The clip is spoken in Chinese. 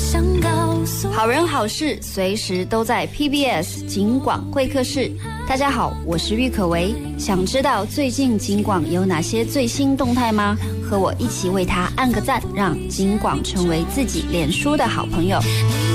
好人好事随时都在 PBS 警广会客室。大家好，我是郁可唯。想知道最近警广有哪些最新动态吗？和我一起为他按个赞，让警广成为自己脸书的好朋友。